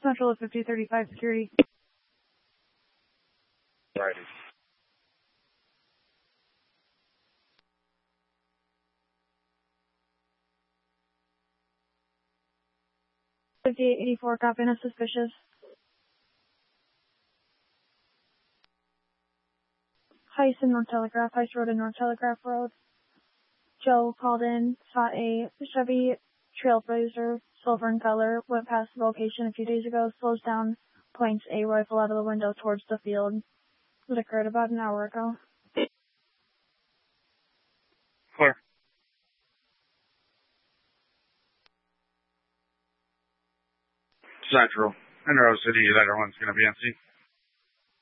Central of 5035 security. Right. 5884, copy and suspicious. Heist in North Telegraph, Heist Road in North Telegraph Road. Joe called in, saw a Chevy Trailblazer, silver in color, went past the location a few days ago, slows down, points a rifle out of the window towards the field. It occurred about an hour ago. Clear. Central. Monroe City, that one's going to be empty.